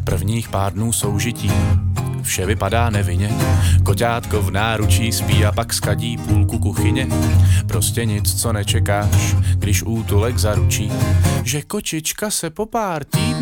prvních pár dnů soužití. Vše vypadá nevinně, koťátko v náručí spí a pak skadí půlku kuchyně. Prostě nic, co nečekáš, když útulek zaručí, že kočička se po pár týdnech